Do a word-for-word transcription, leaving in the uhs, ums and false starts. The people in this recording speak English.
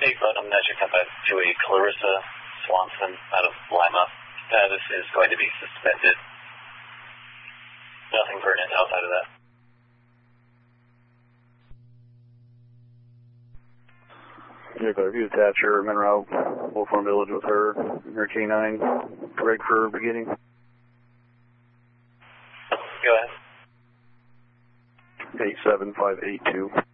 Hey, Putnam, Measure Compass to a Clarissa Swanson out of Lima. Status is going to be suspended. Nothing pertinent outside of that. Yeah, if you attach her, Monroe, Wolfhorn Village with her, her K nine, Greg for beginning. Go ahead. eight seven five eight two.